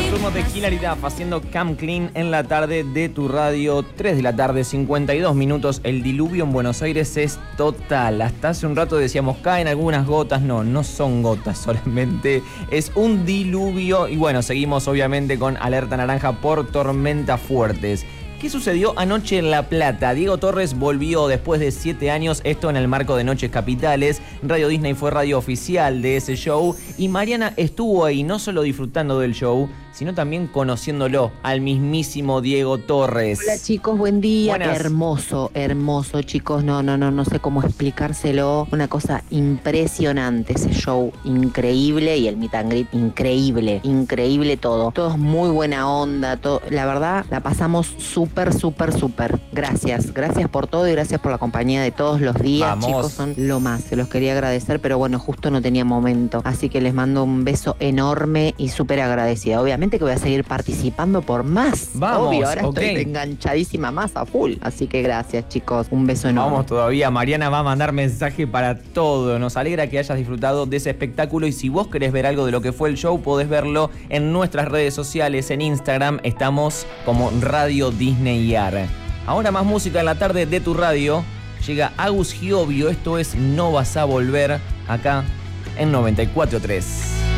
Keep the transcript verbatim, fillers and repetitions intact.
turno de Hilary Duff haciendo Come Clean en la tarde de tu radio. tres de la tarde, cincuenta y dos minutos. El diluvio en Buenos Aires es total. Hasta hace un rato decíamos, caen algunas gotas. No, no son gotas solamente. Es un diluvio. Y bueno, seguimos obviamente con alerta naranja por tormentas fuertes. ¿Qué sucedió anoche en La Plata? Diego Torres volvió después de siete años, esto en el marco de Noches Capitales. Radio Disney fue radio oficial de ese show y Mariana estuvo ahí no solo disfrutando del show, sino también conociéndolo al mismísimo Diego Torres. Hola chicos, buen día. Buenas. Hermoso, hermoso chicos, no, no, no, no sé cómo explicárselo. Una cosa impresionante ese show, increíble, y el meet and greet increíble, increíble todo. Todo es muy buena onda, todo, la verdad la pasamos súper, súper, súper. Gracias, gracias por todo y gracias por la compañía de todos los días. Vamos. Chicos, son lo más, se los quería agradecer, pero bueno, justo no tenía momento. Así que les mando un beso enorme y súper agradecida. Obviamente que voy a seguir participando por más. Vamos, obvio, ahora okay. Estoy enganchadísima más a full. Así que gracias, chicos. Un beso enorme. Vamos todavía. Mariana va a mandar mensaje para todo. Nos alegra que hayas disfrutado de ese espectáculo y si vos querés ver algo de lo que fue el show, podés verlo en nuestras redes sociales. En Instagram estamos como Radio Disney Y A R. Ahora más música en la tarde de tu radio. Llega Agus Giovio. Esto es No Vas a Volver acá en noventa y cuatro punto tres.